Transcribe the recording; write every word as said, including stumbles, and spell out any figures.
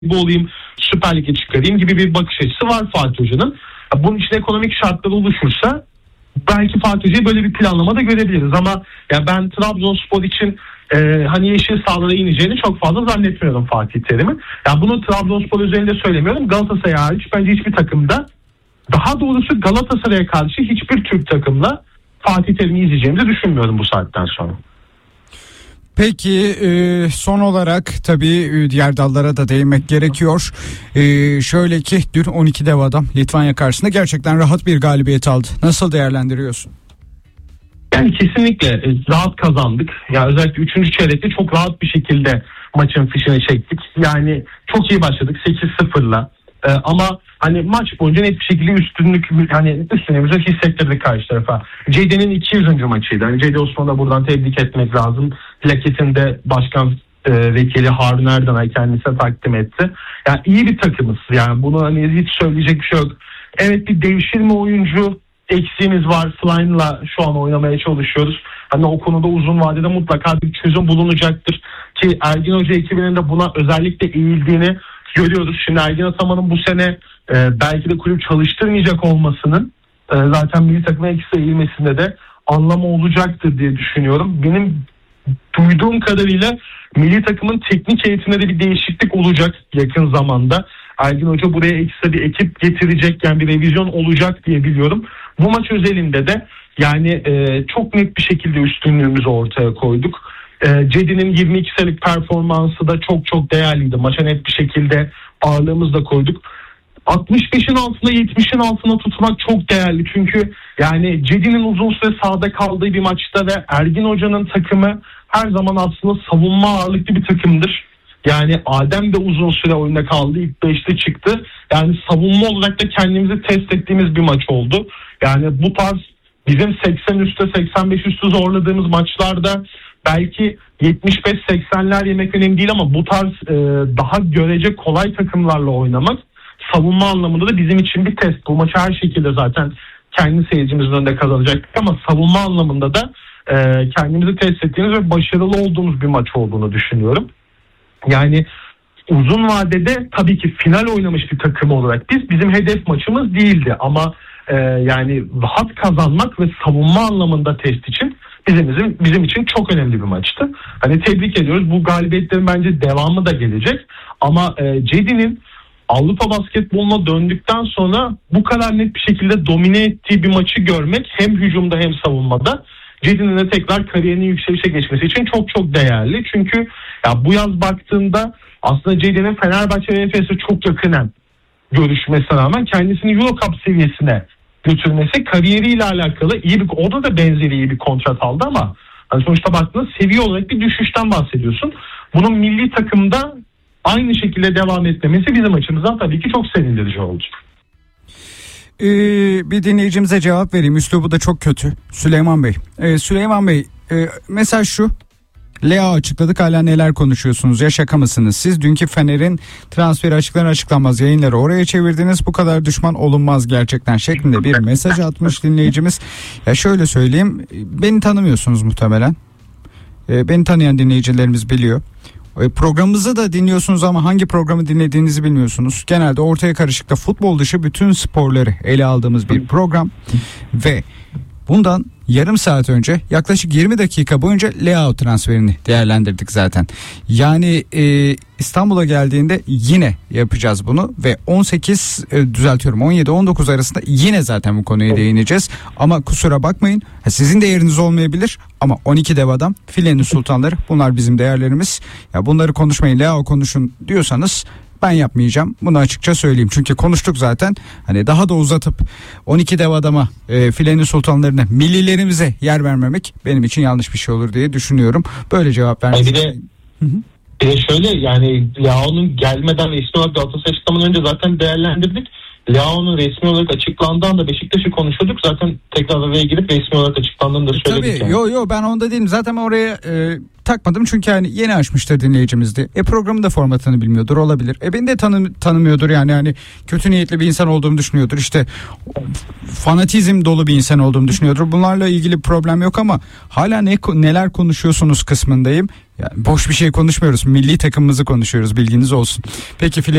sahibi olayım, Süper Lig'e çıkarayım gibi bir bakış açısı var Fatih Hoca'nın. Bunun için ekonomik şartlar oluşursa belki Fatih Hoca'yı böyle bir planlama da görebiliriz. Ama ya ben Trabzonspor için e, hani yeşil sahalara ineceğini çok fazla zannetmiyorum Fatih Terim'in. Yani bunu Trabzonspor üzerinde söylemiyorum. Galatasaray hariç bence hiçbir takımda, daha doğrusu Galatasaray'a karşı hiçbir Türk takımla Fatih Terim'i izleyeceğimizi düşünmüyorum bu saatten sonra. Peki son olarak tabii diğer dallara da değinmek gerekiyor. Şöyle ki dün on iki dev adam Litvanya karşısında gerçekten rahat bir galibiyet aldı. Nasıl değerlendiriyorsun? Yani kesinlikle rahat kazandık. Ya özellikle üçüncü çeyrekte çok rahat bir şekilde maçın fişini çektik. Yani çok iyi başladık sekiz sıfırla. Ee, ama hani maç boyunca net bir şekilde üstünlük, hani üstünlüğümüzü hissettirdik karşı tarafa. Ceyde'nin iki yüzüncü maçıydı. Yani Ceyde Osman'ı da buradan tebrik etmek lazım. Plaketinde başkan e, vekili Harun Erdan'a kendisine takdim etti. Yani iyi bir takımız. Yani bunu hani hiç söyleyecek bir şey yok. Evet, bir devşirme oyuncu eksiğimiz var. Sline'la şu an oynamaya çalışıyoruz. Hani o konuda uzun vadede mutlaka bir çözüm bulunacaktır. Ki Ergin Hoca ekibinin de buna özellikle eğildiğini görüyoruz. Şimdi Ergin Ataman'ın bu sene e, belki de kulüp çalıştırmayacak olmasının e, zaten milli takıma ekstra eğilmesinde de anlamı olacaktır diye düşünüyorum. Benim duyduğum kadarıyla milli takımın teknik eğitiminde de bir değişiklik olacak yakın zamanda. Ergin Hoca buraya ekstra bir ekip getirecek, yani bir revizyon olacak diye biliyorum. Bu maç özelinde de yani e, çok net bir şekilde üstünlüğümüzü ortaya koyduk. E, Cedi'nin yirmi iki senelik performansı da çok çok değerliydi. Maça net bir şekilde ağırlığımızı da koyduk. altmış beşin altında yetmişin altına tutmak çok değerli. Çünkü yani Cedi'nin uzun süre sahada kaldığı bir maçta ve Ergin Hoca'nın takımı her zaman aslında savunma ağırlıklı bir takımdır. Yani Adem de uzun süre oyunda kaldı. İlk beşte çıktı. Yani savunma olarak da kendimizi test ettiğimiz bir maç oldu. Yani bu tarz bizim seksen üstte seksen beş üstü zorladığımız maçlarda belki yetmiş beş seksenler yemek önemli değil ama bu tarz e, daha görece kolay takımlarla oynamak savunma anlamında da bizim için bir test. Bu maçı her şekilde zaten kendi seyircimizin önünde kazanacaktık ama savunma anlamında da e, kendimizi test ettiğimiz ve başarılı olduğumuz bir maç olduğunu düşünüyorum. Yani uzun vadede tabii ki final oynamış bir takım olarak biz, bizim hedef maçımız değildi ama e, yani rahat kazanmak ve savunma anlamında test için bizim, bizim bizim için çok önemli bir maçtı. Hani tebrik ediyoruz. Bu galibiyetlerin bence devamı da gelecek ama e, Cedi'nin Avrupa basketboluna döndükten sonra bu kadar net bir şekilde domine ettiği bir maçı görmek hem hücumda hem savunmada Cedi'nin de tekrar kariyerinin yükselişe geçmesi için çok çok değerli. Çünkü ya bu yaz baktığında aslında Cedi'nin Fenerbahçe ve Efes'e çok yakınen görüşmesine rağmen kendisini Euro Cup seviyesine götürmesi kariyeriyle alakalı iyi bir, orada da benzeri iyi bir kontrat aldı ama hani sonuçta baktığında seviye olarak bir düşüşten bahsediyorsun. Bunun milli takımda aynı şekilde devam etmemesi bizim açımızdan tabii ki çok sevindirici oldu. Ee, bir dinleyicimize cevap vereyim. Üslubu da çok kötü. Süleyman Bey. Ee, Süleyman Bey, e, mesaj şu. Lea açıkladık, hala neler konuşuyorsunuz ya, şaka mısınız? Siz dünkü Fener'in transferi açıklanır açıklanmaz yayınları oraya çevirdiniz. Bu kadar düşman olunmaz gerçekten şeklinde bir mesaj atmış dinleyicimiz. Ya şöyle söyleyeyim, beni tanımıyorsunuz muhtemelen. Ee, beni tanıyan dinleyicilerimiz biliyor. Programımızı da dinliyorsunuz ama hangi programı dinlediğinizi bilmiyorsunuz. Genelde ortaya karışıkta futbol dışı bütün sporları ele aldığımız bir program ve bundan yarım saat önce yaklaşık yirmi dakika boyunca Leao transferini değerlendirdik zaten. Yani e, İstanbul'a geldiğinde yine yapacağız bunu ve on sekiz e, düzeltiyorum on yedi on dokuz arasında yine zaten bu konuya değineceğiz. Ama kusura bakmayın, sizin de yeriniz olmayabilir ama on iki dev adam, filenin sultanları, bunlar bizim değerlerimiz. Ya bunları konuşmayın, Leao konuşun diyorsanız ben yapmayacağım. Bunu açıkça söyleyeyim. Çünkü konuştuk zaten. Hani daha da uzatıp on iki dev adama, e, filenin sultanlarına, millilerimize yer vermemek benim için yanlış bir şey olur diye düşünüyorum. Böyle cevap vermek. Bir de, bir de şöyle, yani Leao'nun gelmeden resmi olarak Galatasaray açıklamadan önce zaten değerlendirdik. Leao'nun resmi olarak açıklandığında da Beşiktaş'ı konuşuyorduk. Zaten tekrar oraya girip resmi olarak açıklandığını da söyledik. Tabii yani. yo yo ben onda değilim. Zaten oraya e, takmadım çünkü hani yeni açmıştır dinleyicimizdi. E programın da formatını bilmiyordur, olabilir. E beni de tanı, tanımıyordur yani hani kötü niyetli bir insan olduğumu düşünüyordur. İşte fanatizm dolu bir insan olduğumu düşünüyordur. Bunlarla ilgili problem yok ama hala ne neler konuşuyorsunuz kısmındayım. Yani boş bir şey konuşmuyoruz. Milli takımımızı konuşuyoruz, bilginiz olsun. Peki